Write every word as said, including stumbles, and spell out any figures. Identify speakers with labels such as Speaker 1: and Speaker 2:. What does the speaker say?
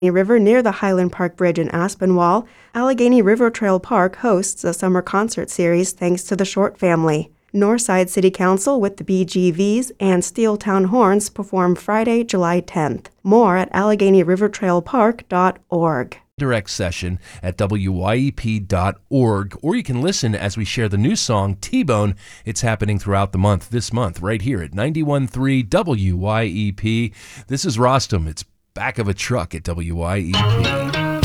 Speaker 1: River near the Highland Park Bridge in Aspinwall, Allegheny River Trail Park hosts a summer concert series thanks to the Short family. Northside City Council with the B G Vs and Steeltown Horns perform Friday, July tenth. More at Allegheny River Trail Park dot org.
Speaker 2: Direct session at W Y E P dot org, or you can listen as we share the new song T-Bone. It's happening throughout the month, this month, right here at ninety-one point three W Y E P. This is Rostam. It's Back of a Truck at W Y E P.